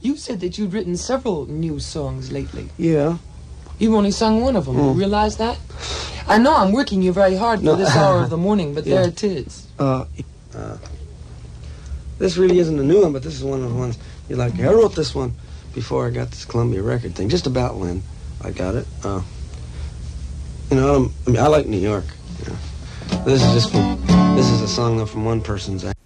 You said that you'd written several new songs lately. Yeah. You've only sung one of them. You realize that? I know I'm working you very hard for this hour of the morning, but there it is. This really isn't a new one, but this is one of the ones you like. I wrote this one before I got this Columbia record thing, just about when I got it. You know, I like New York. You know. This is a song though from one person's.